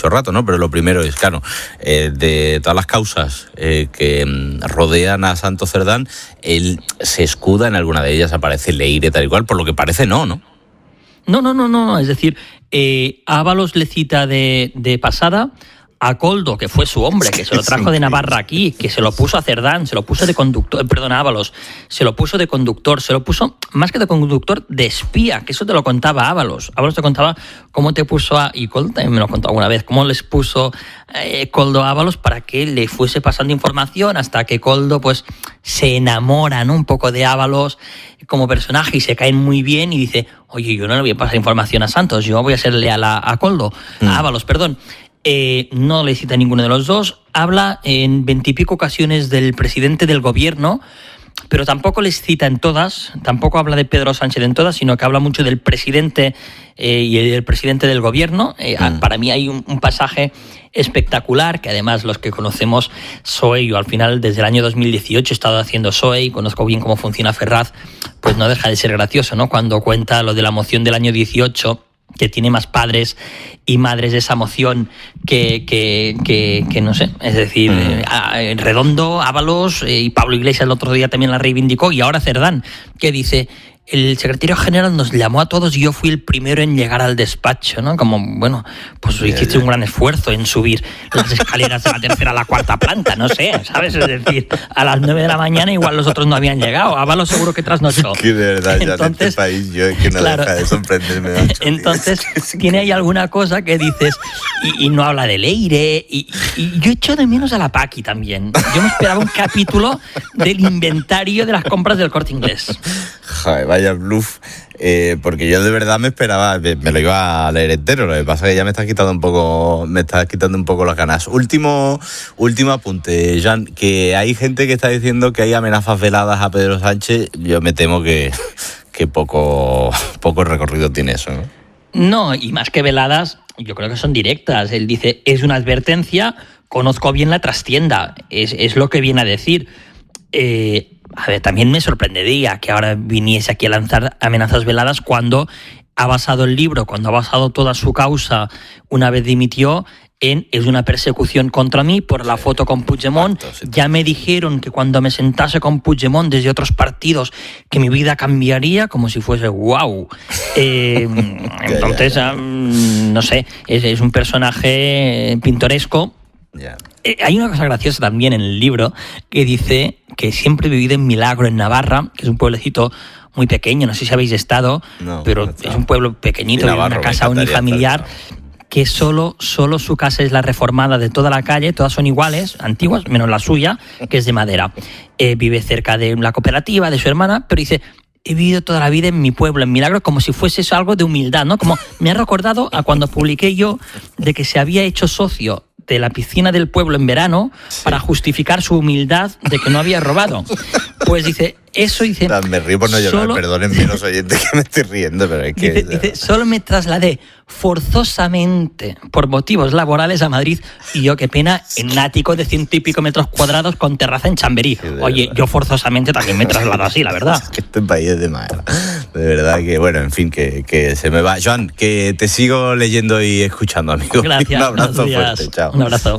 mucho rato, ¿no? Pero lo primero es, claro, de todas las causas que rodean a Santos Cerdán, él se escuda en alguna de ellas, aparece Leire, tal y cual, por lo que parece no. No, es decir, Ábalos le cita de pasada a Koldo, que fue su hombre, que se lo trajo de Navarra aquí, que se lo puso a Cerdán, se lo puso de conductor, a Ábalos, se lo puso de conductor, se lo puso, más que de conductor, de espía, que eso te lo contaba Ábalos. Ábalos te contaba cómo te puso y Koldo también me lo contó alguna vez, cómo les puso Koldo a Ábalos para que le fuese pasando información hasta que Koldo pues se enamora, ¿no?, un poco de Ábalos como personaje y se caen muy bien y dice, oye, yo no le voy a pasar información a Santos, yo voy a ser leal a Koldo, a Ábalos, perdón. No le cita a ninguno de los dos, habla en 20 y pico ocasiones del presidente del gobierno, pero tampoco les cita en todas, tampoco habla de Pedro Sánchez en todas, sino que habla mucho del presidente y el presidente del gobierno. Para mí hay un pasaje espectacular, que además los que conocemos SOE, yo al final desde el año 2018 he estado haciendo SOE y conozco bien cómo funciona Ferraz, pues no deja de ser gracioso, ¿no?, cuando cuenta lo de la moción del año 18, que tiene más padres y madres de esa moción que no sé, es decir, Redondo, Ábalos y Pablo Iglesias el otro día también la reivindicó, y ahora Cerdán, que dice, el secretario general nos llamó a todos y yo fui el primero en llegar al despacho, ¿no? Como, bueno, pues hiciste un gran esfuerzo en subir las escaleras de la tercera a la cuarta planta, no sé, ¿sabes? Es decir, a las 9 de la mañana igual los otros no habían llegado, Ábalos seguro que trasnochó. Que de verdad, entonces, ya en este país yo es que no deja de sorprenderme mucho. Entonces, tiene ahí alguna cosa que dices, y no habla de Leire, y yo echo de menos a la Paqui también. Yo me esperaba un capítulo del inventario de las compras del Corte Inglés. Joder, vaya bluff, porque yo de verdad me esperaba, me lo iba a leer entero, lo que pasa es que ya me estás quitando un poco las ganas. Último apunte, Jan, que hay gente que está diciendo que hay amenazas veladas a Pedro Sánchez. Yo me temo que poco recorrido tiene eso, ¿no? No, y más que veladas, yo creo que son directas. Él dice, es una advertencia, conozco bien la trastienda, es lo que viene a decir. A ver, también me sorprendería que ahora viniese aquí a lanzar amenazas veladas cuando ha basado el libro, cuando ha basado toda su causa una vez dimitió es una persecución contra mí por la foto con Puigdemont. Ya me dijeron que cuando me sentase con Puigdemont desde otros partidos que mi vida cambiaría, como si fuese wow. Entonces, no sé, es un personaje pintoresco. Yeah. Hay una cosa graciosa también en el libro que dice que siempre he vivido en Milagro, en Navarra, que es un pueblecito muy pequeño, no sé si habéis estado, pero es un pueblo pequeñito, una casa unifamiliar, que solo su casa es la reformada de toda la calle, todas son iguales, antiguas, menos la suya, que es de madera. Vive cerca de la cooperativa de su hermana, pero dice, he vivido toda la vida en mi pueblo, en Milagro, como si fuese eso algo de humildad, ¿no? Como me ha recordado a cuando publiqué yo de que se había hecho socio de la piscina del pueblo en verano para justificar su humildad de que no había robado. Pues dice, eso dice... Me río por no llorar, perdónenme los oyentes que me estoy riendo, pero es que... Dice, solo me trasladé forzosamente por motivos laborales a Madrid y yo, qué pena, en un ático de 100 y pico metros cuadrados con terraza en Chamberí. Oye, yo forzosamente también me traslado así, la verdad. Es que este país es de madera. De verdad que, bueno, en fin, que se me va. Joan, que te sigo leyendo y escuchando, amigo. Gracias. Un abrazo fuerte, chao. Un abrazo.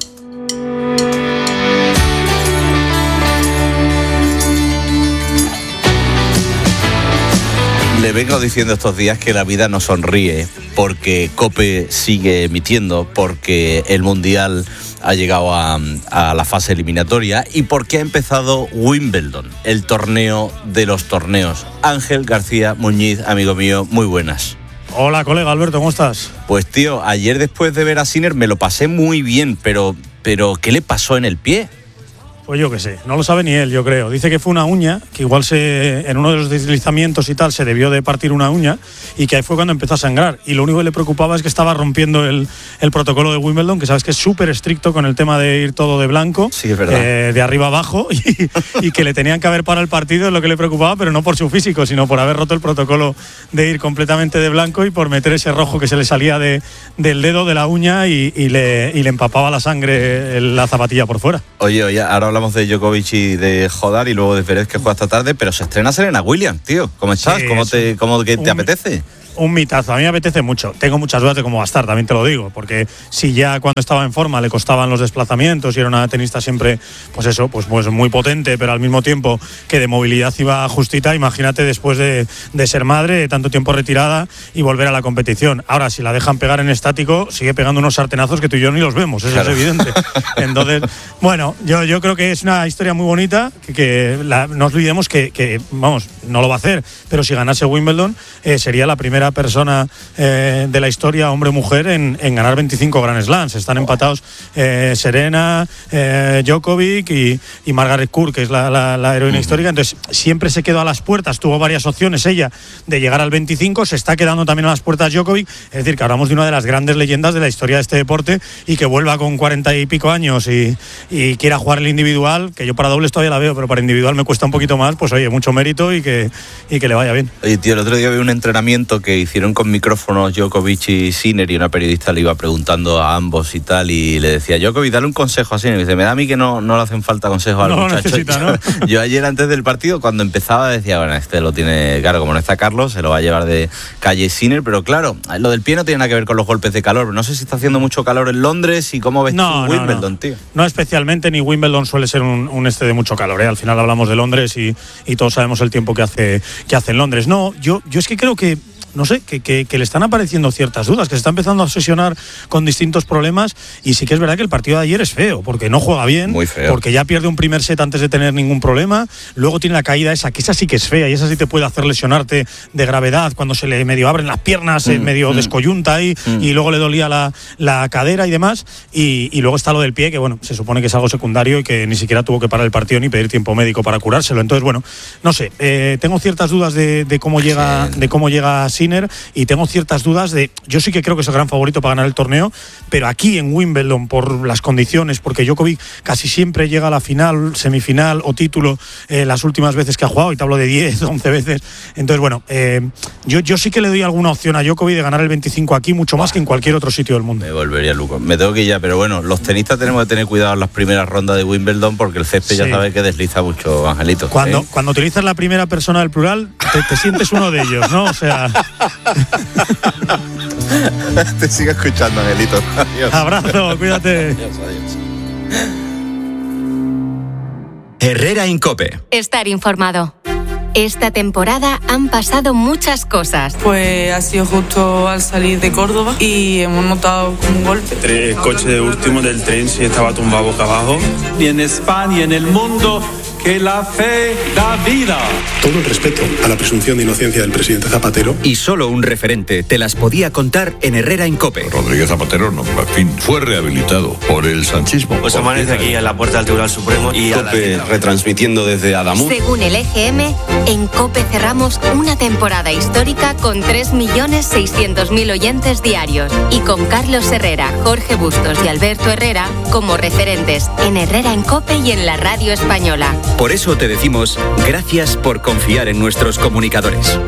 Le vengo diciendo estos días que la vida no sonríe porque COPE sigue emitiendo, porque el Mundial ha llegado a la fase eliminatoria y porque ha empezado Wimbledon, el torneo de los torneos. Ángel García Muñiz, amigo mío, muy buenas. Hola, colega Alberto, ¿cómo estás? Pues tío, ayer después de ver a Sinner me lo pasé muy bien, pero ¿qué le pasó en el pie? Pues yo qué sé, no lo sabe ni él, yo creo. Dice que fue una uña, que igual en uno de los deslizamientos y tal se debió de partir una uña y que ahí fue cuando empezó a sangrar. Y lo único que le preocupaba es que estaba rompiendo el protocolo de Wimbledon, que sabes que es súper estricto con el tema de ir todo de blanco, sí, es verdad. De arriba abajo, y que le tenían que haber parado el partido, es lo que le preocupaba, pero no por su físico, sino por haber roto el protocolo de ir completamente de blanco y por meter ese rojo que se le salía del dedo, de la uña, y le empapaba la sangre la zapatilla por fuera. Oye, ahora hablamos de Djokovic y de Jodar y luego de Pérez, que juega esta tarde, pero se estrena Serena Williams, tío. ¿Cómo estás? Sí, ¿Cómo te apetece? un mitazo. A mí me apetece mucho. Tengo muchas dudas de cómo va a estar, también te lo digo, porque si ya cuando estaba en forma le costaban los desplazamientos y era una tenista siempre, pues muy potente, pero al mismo tiempo que de movilidad iba justita, imagínate después de ser madre, de tanto tiempo retirada y volver a la competición. Ahora, si la dejan pegar en estático, sigue pegando unos sartenazos que tú y yo ni los vemos, eso claro. Es evidente. Entonces, bueno, yo creo que es una historia muy bonita, no olvidemos que, vamos, no lo va a hacer, pero si ganase Wimbledon, sería la primera persona de la historia, hombre o mujer, en ganar 25 Grand Slams. Están empatados Serena, Djokovic y Margaret Court, que es la heroína histórica. Entonces, siempre se quedó a las puertas, tuvo varias opciones ella de llegar al 25, se está quedando también a las puertas Djokovic, es decir, que hablamos de una de las grandes leyendas de la historia de este deporte y que vuelva con 40 y pico años y quiera jugar el individual, que yo para dobles todavía la veo, pero para individual me cuesta un poquito más, pues oye, mucho mérito y que le vaya bien. Oye, tío, el otro día vi un entrenamiento que hicieron con micrófonos Djokovic y Sinner y una periodista le iba preguntando a ambos y tal y le decía, Djokovic, dale un consejo a Sinner. Y dice, me da a mí que no le hacen falta consejos al muchacho. Necesita, ¿no? Yo ayer antes del partido, cuando empezaba, decía, bueno, este lo tiene, claro, como no está Carlos, se lo va a llevar de calle Sinner, pero claro, lo del pie no tiene nada que ver con los golpes de calor. No sé si está haciendo mucho calor en Londres y cómo ves tú Wimbledon, tío. No especialmente, ni Wimbledon suele ser un de mucho calor, ¿eh? Al final hablamos de Londres y todos sabemos el tiempo que hace en Londres. No, yo es que creo que no sé, que le están apareciendo ciertas dudas, que se está empezando a obsesionar con distintos problemas y sí que es verdad que el partido de ayer es feo, porque no juega bien, muy feo, porque ya pierde un primer set antes de tener ningún problema, luego tiene la caída esa, que esa sí que es fea y esa sí te puede hacer lesionarte de gravedad cuando se le medio abren las piernas, medio descoyunta ahí y luego le dolía la cadera y demás y luego está lo del pie, que bueno, se supone que es algo secundario y que ni siquiera tuvo que parar el partido ni pedir tiempo médico para curárselo, entonces bueno, no sé, tengo ciertas dudas de cómo llega Sinner y tengo ciertas dudas yo sí que creo que es el gran favorito para ganar el torneo, pero aquí en Wimbledon por las condiciones, porque Djokovic casi siempre llega a la final, semifinal o título las últimas veces que ha jugado, y te hablo de 10, 11 veces, entonces bueno, yo sí que le doy alguna opción a Djokovic de ganar el 25 aquí, mucho más que en cualquier otro sitio del mundo. Me volvería loco, me tengo que ir ya, pero bueno, los tenistas tenemos que tener cuidado en las primeras rondas de Wimbledon porque el césped ya sabes que desliza mucho, Angelito. Cuando utilizas la primera persona del plural, te sientes uno de ellos, ¿no? O sea... Te sigo escuchando, Angelito. Adiós. Abrazo, cuídate. Adiós. Herrera en COPE. Estar informado. Esta temporada han pasado muchas cosas. Pues ha sido justo al salir de Córdoba y hemos notado como un golpe. El coche de último del tren sí estaba tumbado boca abajo. Y en España y en el mundo, que la fe da vida. Todo el respeto a la presunción de inocencia del presidente Zapatero. Y solo un referente te las podía contar en Herrera en COPE. Rodríguez Zapatero, no, en fin, fue rehabilitado por el sanchismo. Pues amanece aquí en la puerta del Tribunal Supremo y COPE retransmitiendo desde Adamuz. Según el EGM, en COPE cerramos una temporada histórica con 3.600.000 oyentes diarios y con Carlos Herrera, Jorge Bustos y Alberto Herrera como referentes en Herrera en COPE y en la radio española. Por eso te decimos gracias por confiar en nuestros comunicadores.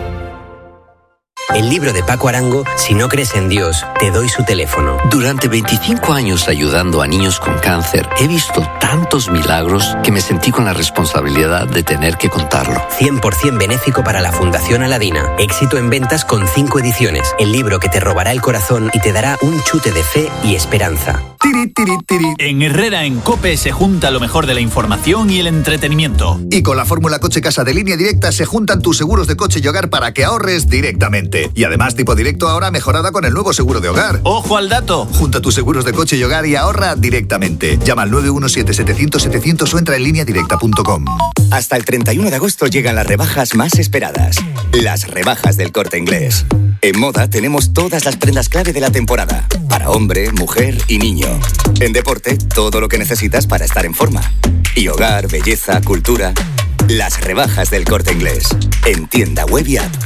El libro de Paco Arango, Si no crees en Dios, te doy su teléfono. Durante 25 años ayudando a niños con cáncer, he visto tantos milagros que me sentí con la responsabilidad de tener que contarlo. 100% benéfico para la Fundación Aladina. Éxito en ventas con 5 ediciones. El libro que te robará el corazón y te dará un chute de fe y esperanza. Tiri, tiri, tiri. En Herrera en COPE se junta lo mejor de la información y el entretenimiento. Y con la fórmula Coche Casa de Línea Directa se juntan tus seguros de coche y hogar para que ahorres directamente. Y además tipo directo ahora mejorada con el nuevo seguro de hogar. ¡Ojo al dato! Junta tus seguros de coche y hogar y ahorra directamente. Llama al 917-700-700 o entra en lineadirecta.com. Hasta el 31 de agosto llegan las rebajas más esperadas. Las rebajas del Corte Inglés. En moda tenemos todas las prendas clave de la temporada. Para hombre, mujer y niño. En deporte, todo lo que necesitas para estar en forma. Y hogar, belleza, cultura. Las rebajas del Corte Inglés. En tienda web y app.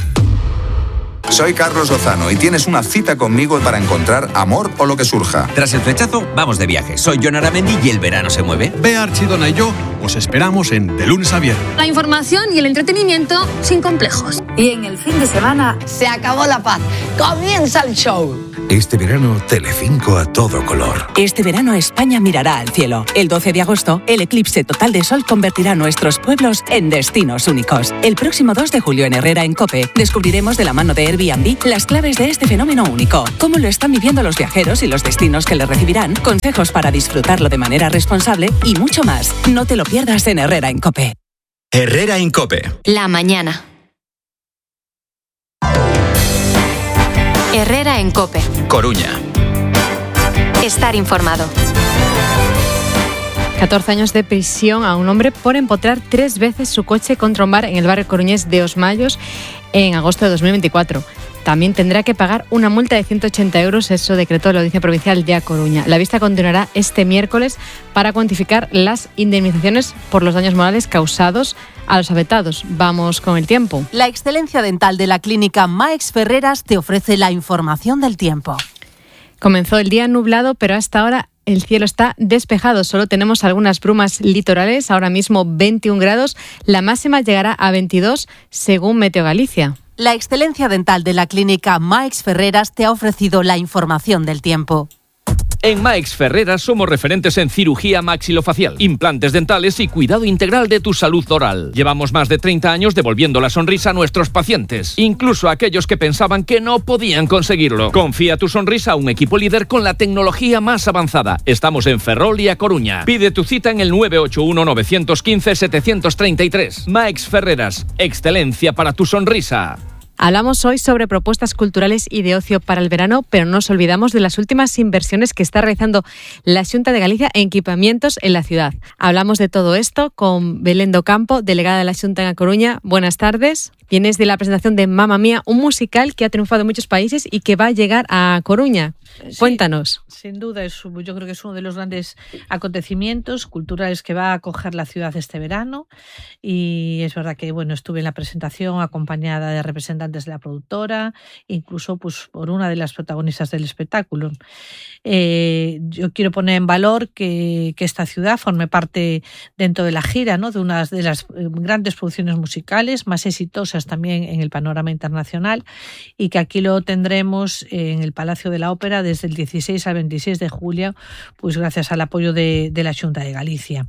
Soy Carlos Lozano y tienes una cita conmigo para encontrar amor o lo que surja. Tras el flechazo, vamos de viaje. Soy Jon Aramendi y el verano se mueve. Ve a Archidona y yo Os esperamos en De Lunes a Viernes. La información y el entretenimiento sin complejos. Y en el fin de semana se acabó la paz. Comienza el show. Este verano, Telecinco a todo color. Este verano España mirará al cielo. El 12 de agosto, el eclipse total de sol convertirá nuestros pueblos en destinos únicos. El próximo 2 de julio en Herrera en COPE, descubriremos de la mano de Airbnb las claves de este fenómeno único. Cómo lo están viviendo los viajeros y los destinos que le recibirán, consejos para disfrutarlo de manera responsable y mucho más. No te lo pierdas en Herrera en COPE. Herrera en COPE. La mañana. Herrera en COPE. Coruña. Estar informado. 14 años de prisión a un hombre por empotrar 3 veces su coche contra un bar en el barrio coruñés de Os Mayos en agosto de 2024. También tendrá que pagar una multa de 180 euros, eso decretó la Audiencia Provincial de A Coruña. La vista continuará este miércoles para cuantificar las indemnizaciones por los daños morales causados a los afectados. Vamos con el tiempo. La excelencia dental de la clínica Maex Ferreras te ofrece la información del tiempo. Comenzó el día nublado, pero hasta ahora el cielo está despejado. Solo tenemos algunas brumas litorales. Ahora mismo 21 grados. La máxima llegará a 22 según Meteo Galicia. La excelencia dental de la clínica Maex Ferreras te ha ofrecido la información del tiempo. En Maex Ferreras somos referentes en cirugía maxilofacial, implantes dentales y cuidado integral de tu salud oral. Llevamos más de 30 años devolviendo la sonrisa a nuestros pacientes, incluso a aquellos que pensaban que no podían conseguirlo. Confía tu sonrisa a un equipo líder con la tecnología más avanzada. Estamos en Ferrol y A Coruña. Pide tu cita en el 981-915-733. Maex Ferreras, excelencia para tu sonrisa. Hablamos hoy sobre propuestas culturales y de ocio para el verano, pero no nos olvidamos de las últimas inversiones que está realizando la Xunta de Galicia en equipamientos en la ciudad. Hablamos de todo esto con Belén do Campo, delegada de la Xunta en A Coruña. Buenas tardes. Vienes de la presentación de Mamma Mía, un musical que ha triunfado en muchos países y que va a llegar a Coruña. Cuéntanos. Sí, sin duda, yo creo que es uno de los grandes acontecimientos culturales que va a acoger la ciudad este verano. Y es verdad que estuve en la presentación acompañada de representantes de la productora, incluso por una de las protagonistas del espectáculo. Yo quiero poner en valor que esta ciudad forme parte dentro de la gira, ¿no?, de una de las grandes producciones musicales más exitosas también en el panorama internacional, y que aquí lo tendremos en el Palacio de la Ópera desde el 16 al 26 de julio, pues gracias al apoyo de la Xunta de Galicia.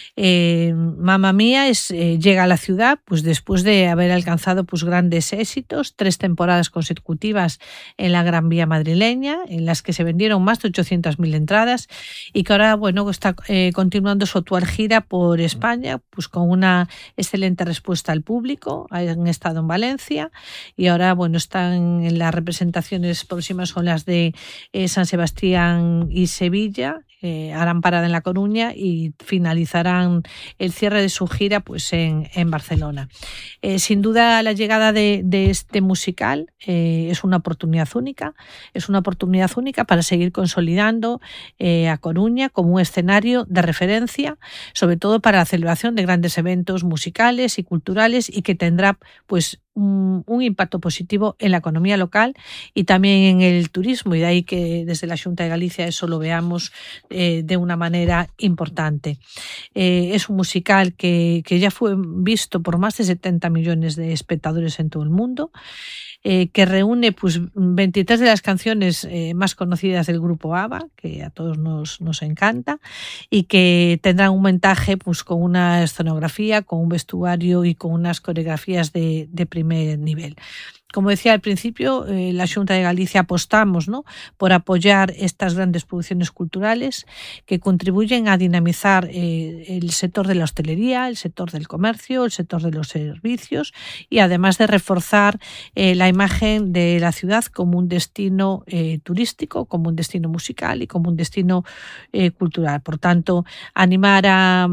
Mamma Mía llega a la ciudad pues después de haber alcanzado pues grandes éxitos, 3 temporadas consecutivas en la Gran Vía madrileña, en las que se vendieron más de 800.000 entradas, y que ahora está continuando su actual gira por España, pues con una excelente respuesta al público. Han estado en Valencia y ahora están en las representaciones próximas, con las de San Sebastián y Sevilla. Harán parada en La Coruña y finalizarán el cierre de su gira pues en Barcelona. Sin duda, la llegada de este musical es una oportunidad única. Es una oportunidad única para seguir consolidando a Coruña como un escenario de referencia, sobre todo para la celebración de grandes eventos musicales y culturales, y que tendrá pues un impacto positivo en la economía local y también en el turismo, y de ahí que desde la Xunta de Galicia eso lo veamos de una manera importante. Es un musical que ya fue visto por más de 70 millones de espectadores en todo el mundo, que reúne pues 23 de las canciones más conocidas del grupo ABBA, que a todos nos encanta, y que tendrán un montaje pues con una escenografía, con un vestuario y con unas coreografías de primer nivel. Como decía al principio, la Xunta de Galicia apostamos, ¿no?, por apoyar estas grandes producciones culturales que contribuyen a dinamizar el sector de la hostelería, el sector del comercio, el sector de los servicios, y además de reforzar la imagen de la ciudad como un destino turístico, como un destino musical y como un destino cultural. Por tanto, animar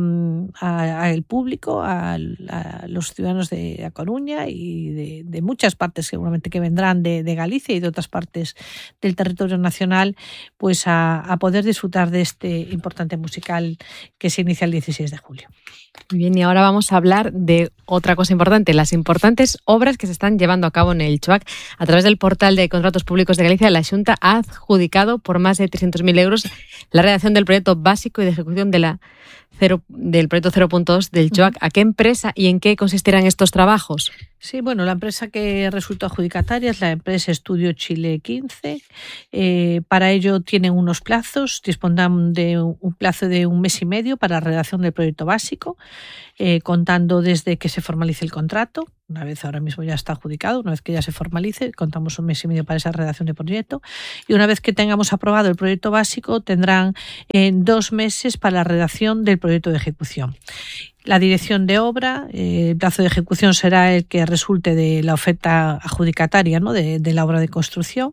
al público, a los ciudadanos de A Coruña y de muchas partes seguramente que vendrán de Galicia y de otras partes del territorio nacional, pues a poder disfrutar de este importante musical que se inicia el 16 de julio. Muy bien, y ahora vamos a hablar de otra cosa importante, las importantes obras que se están llevando a cabo en el CHOAC. A través del portal de contratos públicos de Galicia, la Xunta ha adjudicado por más de 300.000 euros la redacción del proyecto básico y de ejecución de la del proyecto 0.2 del JOAC. ¿A qué empresa y en qué consistirán estos trabajos? Sí, bueno, la empresa que resultó adjudicataria es la empresa Estudio Chile 15. Para ello tienen unos plazos, dispondrán de un plazo de 1 mes y medio para la redacción del proyecto básico, contando desde que se formalice el contrato. Una vez ahora mismo ya está adjudicado, una vez que ya se formalice, contamos 1 mes y medio para esa redacción de proyecto. Y una vez que tengamos aprobado el proyecto básico, tendrán 2 meses para la redacción del proyecto de ejecución. La dirección de obra, el plazo de ejecución será el que resulte de la oferta adjudicataria, ¿no? de la obra de construcción.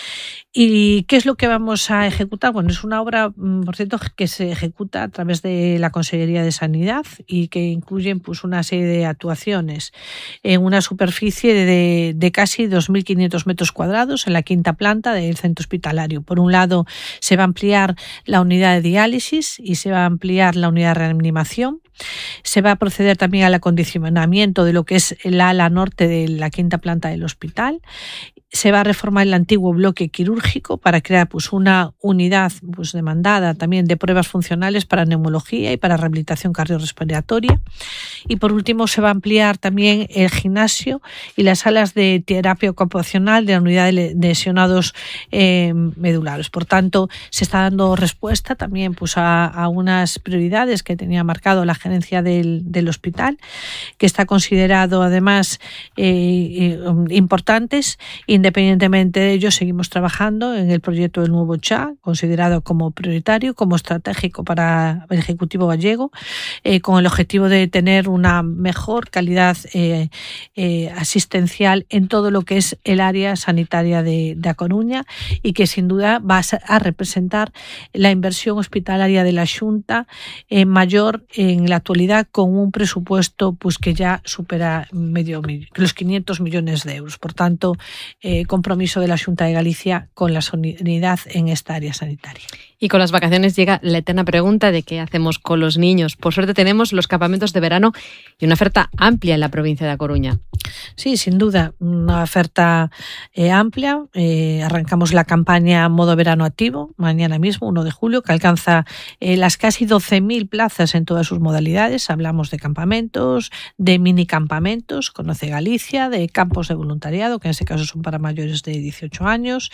¿Y qué es lo que vamos a ejecutar? Bueno, es una obra, por cierto, que se ejecuta a través de la Consellería de Sanidad y que incluyen pues una serie de actuaciones en una superficie de casi 2.500 metros cuadrados en la 5ª planta del centro hospitalario. Por un lado, se va a ampliar la unidad de diálisis y se va a ampliar la unidad de reanimación. Se va a proceder también al acondicionamiento de lo que es el ala norte de la 5ª planta del hospital. Se va a reformar el antiguo bloque quirúrgico para crear pues una unidad pues demandada también de pruebas funcionales para neumología y para rehabilitación cardiorrespiratoria. Y por último se va a ampliar también el gimnasio y las salas de terapia ocupacional de la unidad de lesionados medulares. Por tanto, se está dando respuesta también pues a unas prioridades que tenía marcado la gerencia del hospital, que está considerado además importantes. Independientemente de ello, seguimos trabajando en el proyecto del nuevo CHA, considerado como prioritario, como estratégico para el Ejecutivo gallego, con el objetivo de tener una mejor calidad asistencial en todo lo que es el área sanitaria de A Coruña y que sin duda va a representar la inversión hospitalaria de la Xunta mayor en la actualidad, con un presupuesto pues que ya supera los 500 millones de euros. Por tanto, compromiso de la Xunta de Galicia con la sanidad en esta área sanitaria. Y con las vacaciones llega la eterna pregunta de qué hacemos con los niños. Por suerte tenemos los campamentos de verano y una oferta amplia en la provincia de A Coruña. Sí, sin duda, una oferta amplia. Arrancamos la campaña Modo Verano Activo mañana mismo, 1 de julio, que alcanza las casi 12.000 plazas en todas sus modalidades. Hablamos de campamentos, de mini campamentos, Conoce Galicia, de campos de voluntariado, que en ese caso son para mayores de 18 años.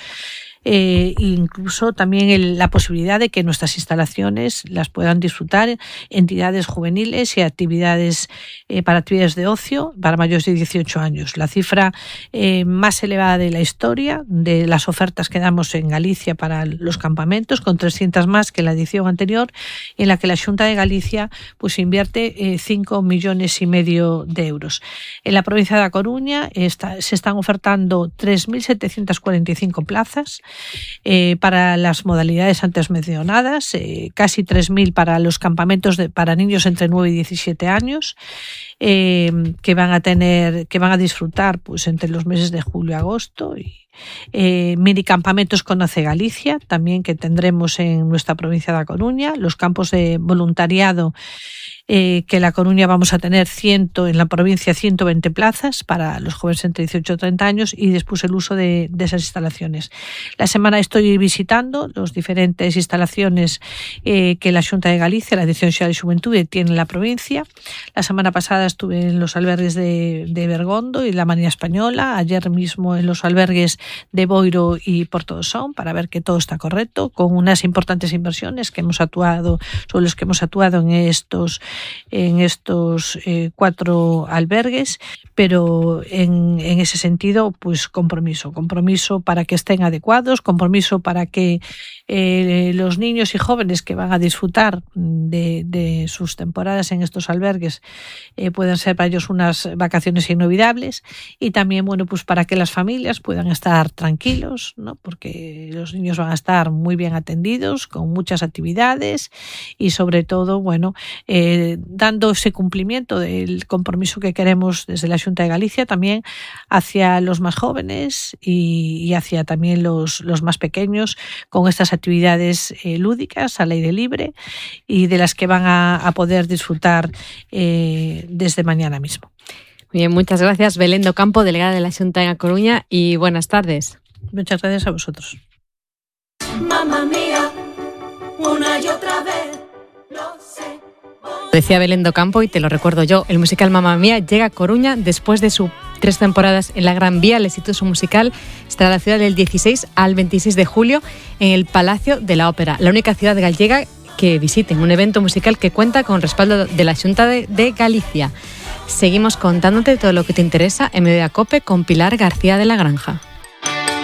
Incluso también la posibilidad de que nuestras instalaciones las puedan disfrutar entidades juveniles y actividades para actividades de ocio para mayores de 18 años. La cifra más elevada de la historia de las ofertas que damos en Galicia para los campamentos, con 300 más que la edición anterior, en la que la Xunta de Galicia pues invierte 5,5 millones de euros. En la provincia de A Coruña se están ofertando 3.745 plazas para las modalidades antes mencionadas, casi 3.000 para los campamentos para niños entre 9 y 17 años, que van a disfrutar pues entre los meses de julio y agosto. Mini campamentos Conoce Galicia, también que tendremos en nuestra provincia de A Coruña, los campos de voluntariado, que en La Coruña vamos a tener en la provincia 120 plazas para los jóvenes entre 18 y 30 años y después el uso de esas instalaciones. La semana estoy visitando las diferentes instalaciones que la Xunta de Galicia, la Dirección Xeral de Xuventude, tiene en la provincia. La semana pasada estuve en los albergues de Bergondo y la Marina Española, ayer mismo en los albergues de Boiro y Porto do Son, para ver que todo está correcto, con unas importantes inversiones sobre los que hemos actuado en estos 4 albergues, pero en ese sentido pues compromiso para que estén adecuados, compromiso para que los niños y jóvenes que van a disfrutar de sus temporadas en estos albergues puedan ser para ellos unas vacaciones inolvidables, y también bueno pues para que las familias puedan estar tranquilos, ¿no? Porque los niños van a estar muy bien atendidos, con muchas actividades y sobre todo bueno dando ese cumplimiento del compromiso que queremos desde la Xunta de Galicia también hacia los más jóvenes y hacia también los más pequeños, con estas actividades lúdicas al aire libre y de las que van a poder disfrutar desde mañana mismo. Bien, muchas gracias, Belén do Campo, delegada de la Xunta en A Coruña, y buenas tardes. Muchas gracias a vosotros. Mamma mía, una y otra vez, lo sé. Decía Belén do Campo y te lo recuerdo yo, el musical Mamma Mía llega a Coruña después de sus 3 temporadas en la Gran Vía. El éxito musical estará en la ciudad del 16 al 26 de julio en el Palacio de la Ópera, la única ciudad gallega que visiten un evento musical que cuenta con respaldo de la Xunta de Galicia. Seguimos contándote todo lo que te interesa en Mediodía Cope con Pilar García de la Granja.